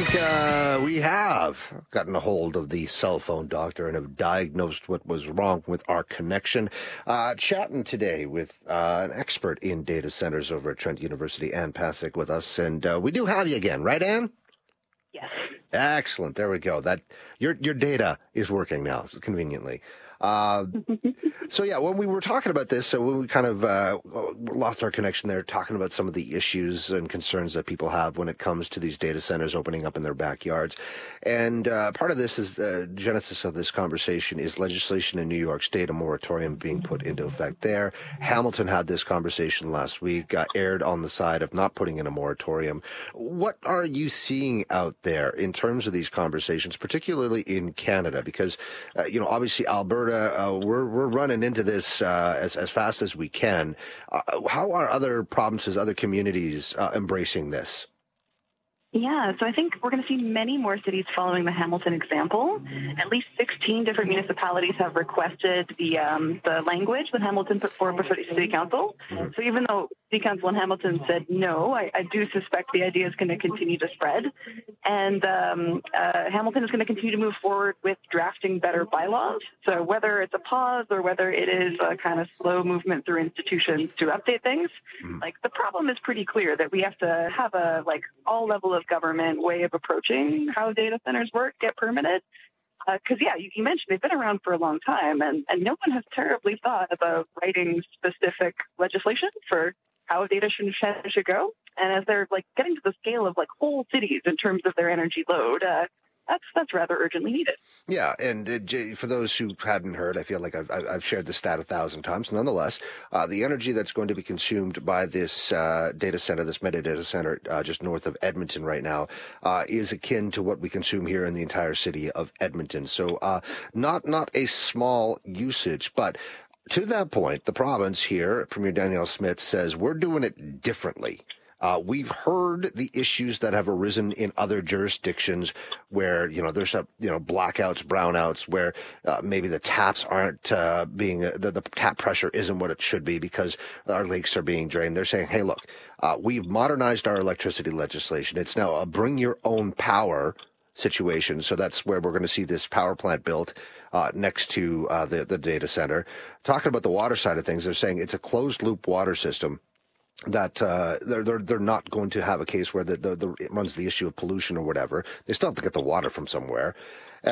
think we have gotten a hold of the cell phone doctor and have diagnosed what was wrong with our connection. Chatting today with an expert in data centers over at Trent University, Ann Pasek, with us. And we do have you again, right, Ann? Yes. Excellent. There we go. That your data is working now, so conveniently. So, yeah, when we were talking about this, so when we kind of lost our connection there, talking about some of the issues and concerns that people have when it comes to these data centers opening up in their backyards. And part of this is the genesis of this conversation is legislation in New York State, a moratorium being put into effect there. Hamilton had this conversation last week, aired on the side of not putting in a moratorium. What are you seeing out there in terms of these conversations, particularly in Canada? Because, obviously Alberta, we're running into this as fast as we can. How are other provinces, other communities embracing this? Yeah, so I think we're going to see many more cities following the Hamilton example. At least 16 different municipalities have requested the language that Hamilton put forward before the City Council. Mm-hmm. So even though City Council in Hamilton said no, I do suspect the idea is going to continue to spread. And Hamilton is going to continue to move forward with drafting better bylaws. So whether it's a pause or whether it is a kind of slow movement through institutions to update things, the problem is pretty clear that we have to have a all level of government way of approaching how data centers work, get permitted. Because, you mentioned they've been around for a long time, and no one has terribly thought about writing specific legislation for how data should go. And as they're getting to the scale of whole cities in terms of their energy load, that's rather urgently needed. Yeah, and for those who hadn't heard, I feel like I've shared the stat 1,000 times. Nonetheless, the energy that's going to be consumed by this data center, this metadata center just north of Edmonton right now, is akin to what we consume here in the entire city of Edmonton. So not a small usage, but to that point, the province here, Premier Danielle Smith, says we're doing it differently. We've heard the issues that have arisen in other jurisdictions where, there's blackouts, brownouts, where maybe the taps aren't the tap pressure isn't what it should be because our lakes are being drained. They're saying, hey, look, we've modernized our electricity legislation. It's now a bring your own power situation. So that's where we're going to see this power plant built next to the data center. Talking about the water side of things, they're saying it's a closed loop water system that they're not going to have a case where it runs the issue of pollution or whatever. They still have to get the water from somewhere. So,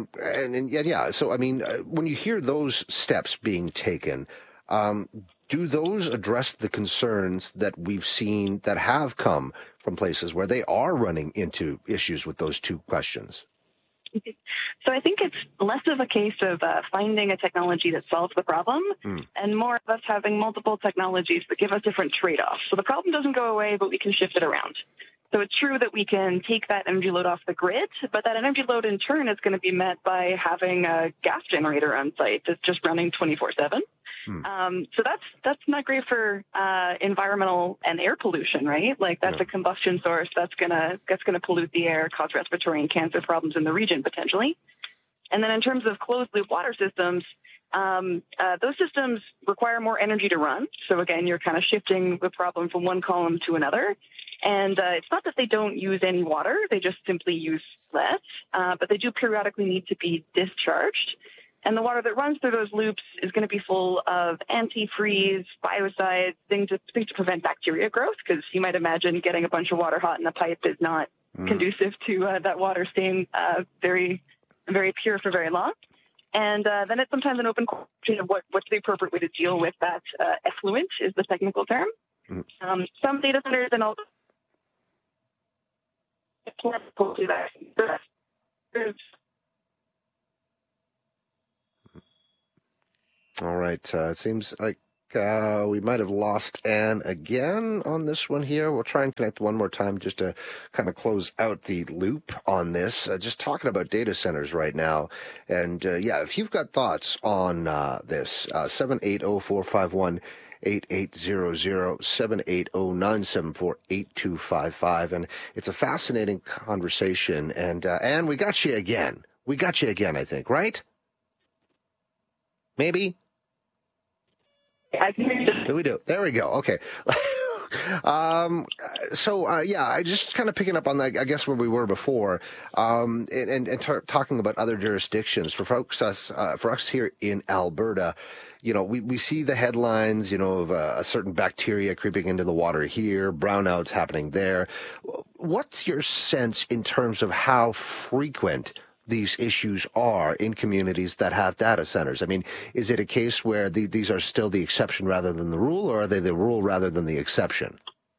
I mean, when you hear those steps being taken, do those address the concerns that we've seen that have come from places where they are running into issues with those two questions? So I think it's less of a case of finding a technology that solves the problem and more of us having multiple technologies that give us different trade-offs. So the problem doesn't go away, but we can shift it around. So it's true that we can take that energy load off the grid, but that energy load in turn is going to be met by having a gas generator on site that's just running 24/7. So that's not great for environmental and air pollution, right? That's a combustion source that's gonna pollute the air, cause respiratory and cancer problems in the region potentially. And then in terms of closed loop water systems, those systems require more energy to run. So again, you're kind of shifting the problem from one column to another. And it's not that they don't use any water; they just simply use less. But they do periodically need to be discharged. And the water that runs through those loops is going to be full of antifreeze, biocides, things to prevent bacteria growth, because you might imagine getting a bunch of water hot in a pipe is not conducive to that water staying very, very pure for very long. And then it's sometimes an open question of what's the appropriate way to deal with that effluent is the technical term. Some data centers and all All right. It seems like we might have lost Ann again on this one here. We'll try and connect one more time just to kind of close out the loop on this. Just talking about data centers right now. And, if you've got thoughts on this, 780-451-8800, 780-974-8255. And it's a fascinating conversation. And, Ann, we got you again. I think, right? Maybe? I can hear you. We do. There we go. Okay. Yeah, I just kind of picking up on that, I guess, where we were before, talking about other jurisdictions. For us here in Alberta, we see the headlines, of a certain bacteria creeping into the water here, brownouts happening there. What's your sense in terms of how frequent these issues are in communities that have data centers? I mean, is it a case where these are still the exception rather than the rule, or are they the rule rather than the exception?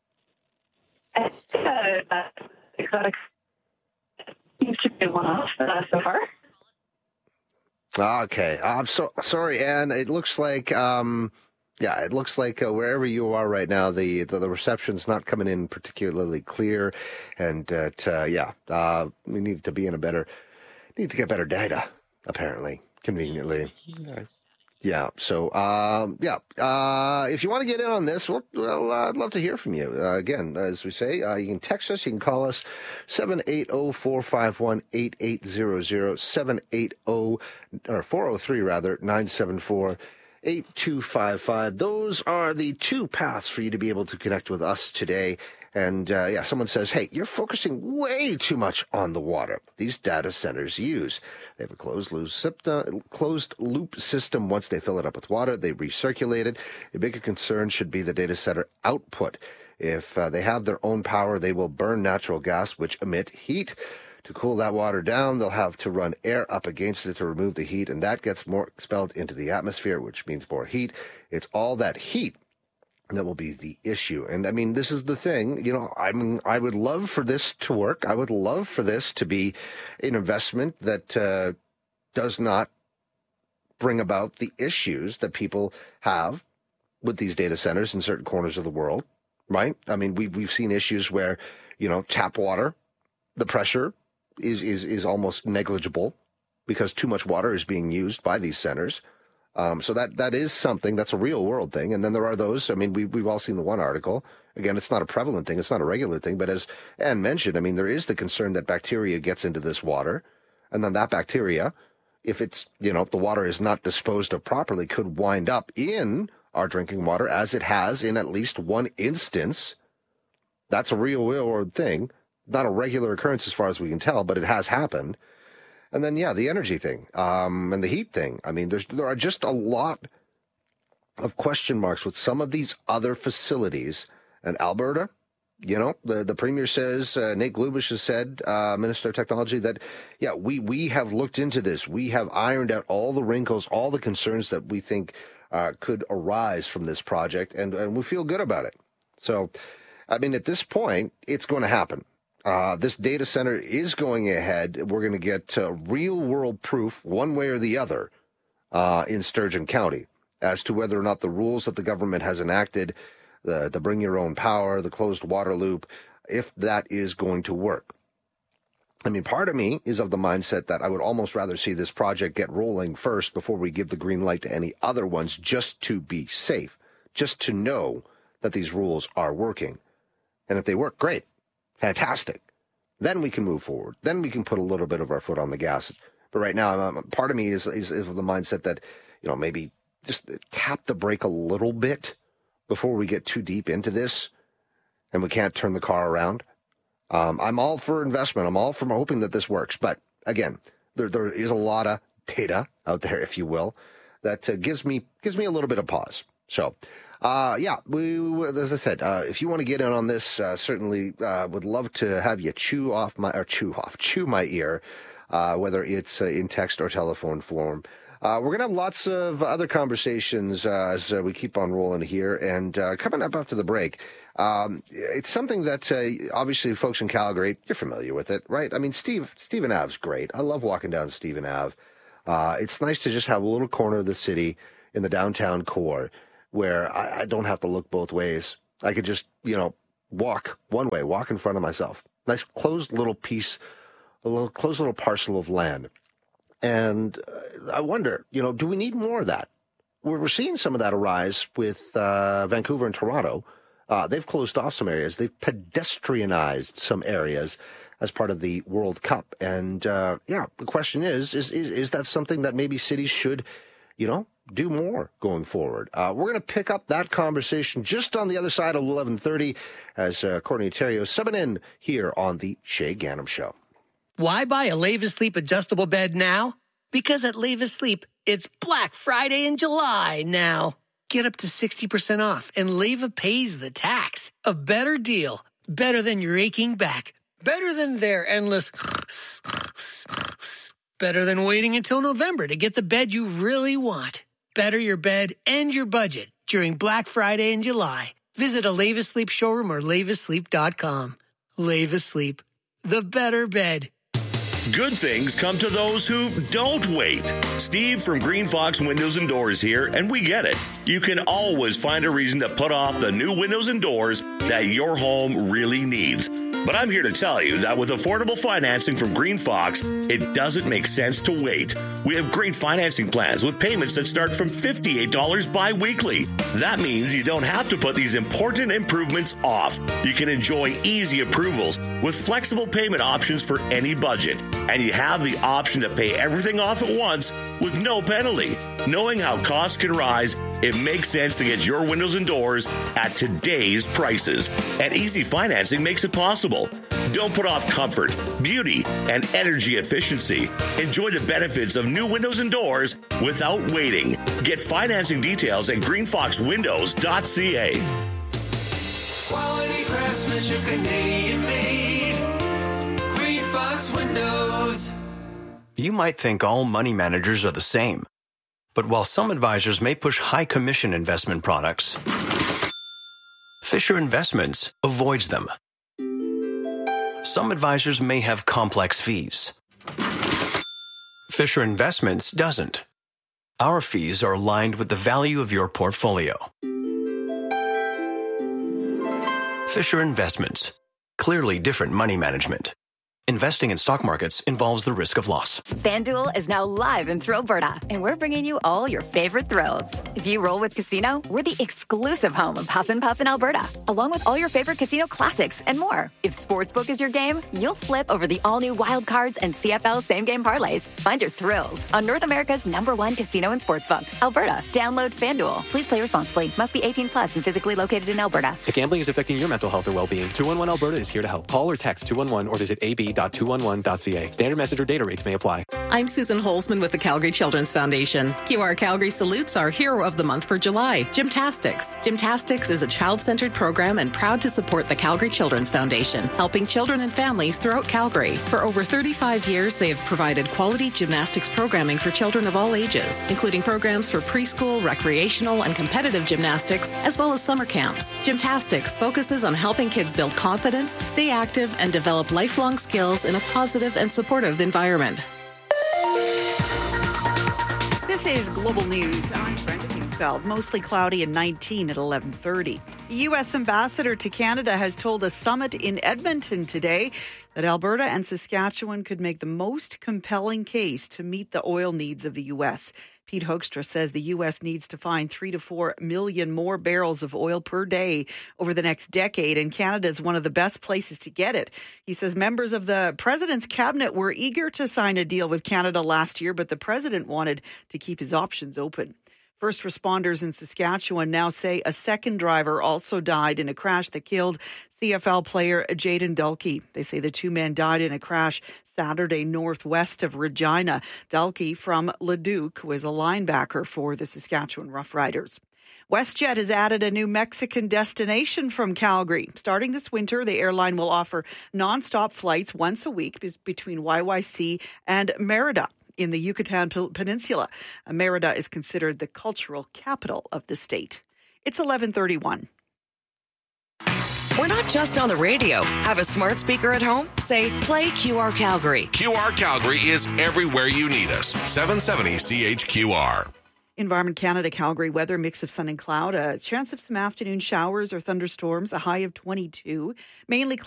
Exotic seems to be one-off so far. Okay, I'm so sorry, Anne. It looks like, wherever you are right now, the reception's not coming in particularly clear, and we need to be in need to get better data, apparently, conveniently. Yeah. So, if you want to get in on this, well, I'd love to hear from you. Again, as we say, you can text us, you can call us 780-451-8800, 403-974-8255. Those are the two paths for you to be able to connect with us today. And, someone says, hey, you're focusing way too much on the water these data centers use. They have a closed loop system. Once they fill it up with water, they recirculate it. A bigger concern should be the data center output. If they have their own power, they will burn natural gas, which emit heat. To cool that water down, they'll have to run air up against it to remove the heat, and that gets more expelled into the atmosphere, which means more heat. It's all that heat that will be the issue. And I mean, this is the thing, I would love for this to work. I would love for this to be an investment that does not bring about the issues that people have with these data centers in certain corners of the world, right? I mean, we've seen issues where, tap water, the pressure is almost negligible because too much water is being used by these centers. So that is something that's a real world thing. And then there are those, I mean, we've all seen the one article. Again, it's not a prevalent thing. It's not a regular thing. But as Anne mentioned, I mean, there is the concern that bacteria gets into this water. And then that bacteria, if it's, if the water is not disposed of properly, could wind up in our drinking water, as it has in at least one instance. That's a real world thing. Not a regular occurrence as far as we can tell, but it has happened. And then, the energy thing and the heat thing. I mean, there are just a lot of question marks with some of these other facilities. And Alberta, the Premier says, Nate Glubish has said, Minister of Technology, that, we have looked into this. We have ironed out all the wrinkles, all the concerns that we think could arise from this project, and we feel good about it. So, I mean, at this point, it's going to happen. This data center is going ahead. We're going to get real-world proof, one way or the other, in Sturgeon County, as to whether or not the rules that the government has enacted, the bring your own power, the closed water loop, if that is going to work. I mean, part of me is of the mindset that I would almost rather see this project get rolling first before we give the green light to any other ones, just to be safe, just to know that these rules are working. And if they work, great. Fantastic. Then we can move forward. Then we can put a little bit of our foot on the gas. But right now, part of me is of the mindset that, maybe just tap the brake a little bit before we get too deep into this and we can't turn the car around. I'm all for investment. I'm all for hoping that this works. But again, there is a lot of data out there, if you will, that gives me a little bit of pause. So, as I said, if you want to get in on this, certainly would love to have you chew my ear, whether it's in text or telephone form. We're going to have lots of other conversations as we keep on rolling here. And coming up after the break, it's something that obviously folks in Calgary, you're familiar with it, right? I mean, Stephen Ave's great. I love walking down Stephen Ave. It's nice to just have a little corner of the city in the downtown core where I don't have to look both ways. I could just, walk one way, walk in front of myself. Nice closed little piece, closed little parcel of land. And I wonder, do we need more of that? We're seeing some of that arise with Vancouver and Toronto. They've closed off some areas. They've pedestrianized some areas as part of the World Cup. And, the question is that something that maybe cities should, do more going forward? We're going to pick up that conversation just on the other side of 11:30 as Courtney Terrio subbing in here on the Shay Ganem Show. Why buy a Leva Sleep adjustable bed now? Because at Leva Sleep, it's Black Friday in July now. Get up to 60% off, and Leva pays the tax. A better deal. Better than your aching back. Better than their endless... Better than waiting until November to get the bed you really want. Better your bed and your budget during Black Friday in July. Visit a Leva Sleep showroom or levasleep.com. Leva Sleep. The better bed. Good things come to those who don't wait. Steve from Green Fox Windows and Doors here, and we get it. You can always find a reason to put off the new windows and doors that your home really needs. But I'm here to tell you that with affordable financing from Green Fox, it doesn't make sense to wait. We have great financing plans with payments that start from $58 bi-weekly. That means you don't have to put these important improvements off. You can enjoy easy approvals with flexible payment options for any budget. And you have the option to pay everything off at once with no penalty. Knowing how costs can rise, it makes sense to get your windows and doors at today's prices. And easy financing makes it possible. Don't put off comfort, beauty, and energy efficiency. Enjoy the benefits of new windows and doors without waiting. Get financing details at greenfoxwindows.ca. Quality craftsmanship, Canadian made. Green Fox Windows. You might think all money managers are the same. But while some advisors may push high commission investment products, Fisher Investments avoids them. Some advisors may have complex fees. Fisher Investments doesn't. Our fees are aligned with the value of your portfolio. Fisher Investments. Clearly different money management. Investing in stock markets involves the risk of loss. FanDuel is now live in Thrillberta, and we're bringing you all your favorite thrills. If you roll with Casino, we're the exclusive home of Huff and Puff in Alberta, along with all your favorite casino classics and more. If Sportsbook is your game, you'll flip over the all-new Wild Cards and CFL same-game parlays. Find your thrills on North America's #1 casino and sportsbook, Alberta. Download FanDuel. Please play responsibly. Must be 18 plus and physically located in Alberta. If gambling is affecting your mental health or well-being, 211 Alberta is here to help. Call or text 211 or visit ab.211.ca. Standard message or data rates may apply. I'm Susan Holzman with the Calgary Children's Foundation. QR Calgary salutes our hero of the month for July, Gymtastics. Gymtastics is a child-centered program and proud to support the Calgary Children's Foundation, helping children and families throughout Calgary. For over 35 years, they have provided quality gymnastics programming for children of all ages, including programs for preschool, recreational, and competitive gymnastics, as well as summer camps. Gymtastics focuses on helping kids build confidence, stay active, and develop lifelong skills in a positive and supportive environment. This is Global News. I'm Brenda Kingfeld. Mostly cloudy and 19 at 11:30. The U.S. ambassador to Canada has told a summit in Edmonton today that Alberta and Saskatchewan could make the most compelling case to meet the oil needs of the U.S. Pete Hoekstra says the U.S. needs to find 3 to 4 million more barrels of oil per day over the next decade, and Canada is one of the best places to get it. He says members of the president's cabinet were eager to sign a deal with Canada last year, but the president wanted to keep his options open. First responders in Saskatchewan now say a second driver also died in a crash that killed CFL player Jayden Dulkey. They say the two men died in a crash Saturday northwest of Regina. Dulkey from Leduc was a linebacker for the Saskatchewan Roughriders. WestJet has added a new Mexican destination from Calgary. Starting this winter, the airline will offer nonstop flights once a week between YYC and Merida in the Yucatan Peninsula. Merida is considered the cultural capital of the state. It's 11:31. We're not just on the radio. Have a smart speaker at home? Say, play QR Calgary. QR Calgary is everywhere you need us. 770 CHQR. Environment Canada Calgary weather, mix of sun and cloud. A chance of some afternoon showers or thunderstorms, a high of 22. Mainly